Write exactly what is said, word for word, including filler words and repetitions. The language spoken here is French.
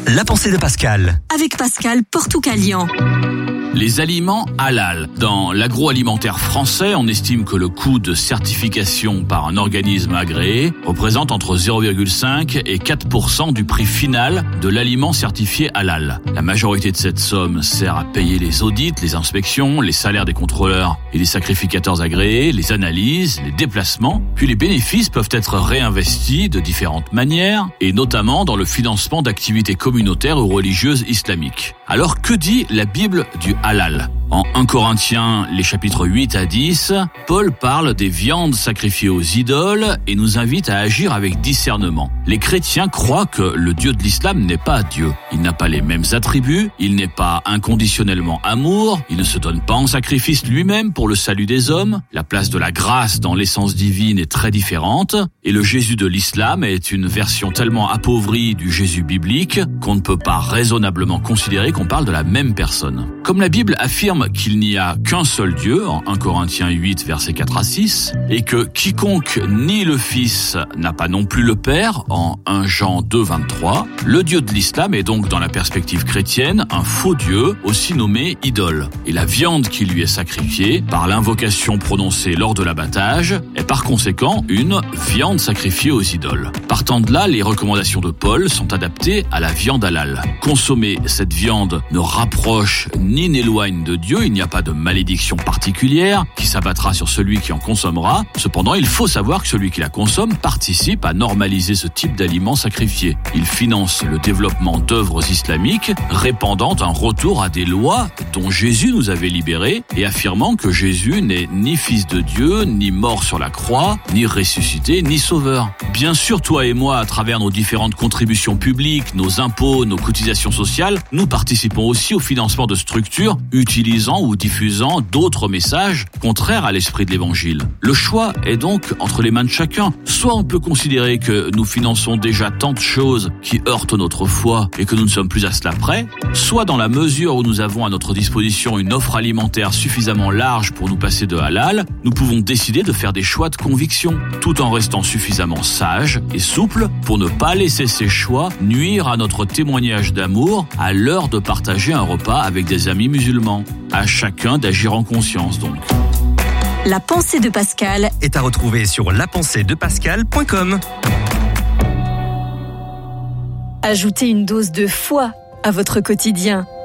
La pensée de Pascal. Avec Pascal Portoucalian. Les aliments halal. Dans l'agroalimentaire français, on estime que le coût de certification par un organisme agréé représente entre zéro virgule cinq et quatre pour cent du prix final de l'aliment certifié halal. La majorité de cette somme sert à payer les audits, les inspections, les salaires des contrôleurs et des sacrificateurs agréés, les analyses, les déplacements. Puis les bénéfices peuvent être réinvestis de différentes manières, et notamment dans le financement d'activités communautaires ou religieuses islamiques. Alors que dit la Bible du halal ? En premier Corinthiens, les chapitres huit à dix, Paul parle des viandes sacrifiées aux idoles et nous invite à agir avec discernement. Les chrétiens croient que le Dieu de l'islam n'est pas Dieu. Il n'a pas les mêmes attributs, il n'est pas inconditionnellement amour, il ne se donne pas en sacrifice lui-même pour le salut des hommes. La place de la grâce dans l'essence divine est très différente, et le Jésus de l'islam est une version tellement appauvrie du Jésus biblique qu'on ne peut pas raisonnablement considérer qu'on parle de la même personne. Comme la Bible affirme qu'il n'y a qu'un seul Dieu, en premier Corinthiens huit, versets quatre à six, et que quiconque nie le Fils n'a pas non plus le Père, en premier Jean deux, vingt-trois, le Dieu de l'islam est donc, dans la perspective chrétienne, un faux Dieu, aussi nommé idole. Et la viande qui lui est sacrifiée, par l'invocation prononcée lors de l'abattage, est par conséquent une viande sacrifiée aux idoles. Partant de là, les recommandations de Paul sont adaptées à la viande halal. Consommer cette viande ne rapproche ni n'éloigne de Dieu, il n'y a pas de malédiction particulière qui s'abattra sur celui qui en consommera. Cependant, il faut savoir que celui qui la consomme participe à normaliser ce type d'aliment sacrifié. Il finance le développement d'œuvres islamiques répandant un retour à des lois dont Jésus nous avait libérés et affirmant que Jésus n'est ni fils de Dieu, ni mort sur la croix, ni ressuscité, ni sauveur. Bien sûr, toi et moi, à travers nos différentes contributions publiques, nos impôts, nos cotisations sociales, nous participons aussi au financement de structures utilisant ou diffusant d'autres messages contraires à l'esprit de l'évangile. Le choix est donc entre les mains de chacun. Soit on peut considérer que nous finançons déjà tant de choses qui heurtent notre foi et que nous ne sommes plus à cela près, soit dans la mesure où nous avons à notre disposition une offre alimentaire suffisamment large pour nous passer de halal, nous pouvons décider de faire des choix de conviction, tout en restant suffisamment sages et souples pour ne pas laisser ces choix nuire à notre témoignage d'amour à l'heure de partager un repas avec des amis musulmans. À chacun d'agir en conscience donc. La pensée de Pascal Est à retrouver sur la pensée de pascal point com. Ajoutez une dose de foi à votre quotidien.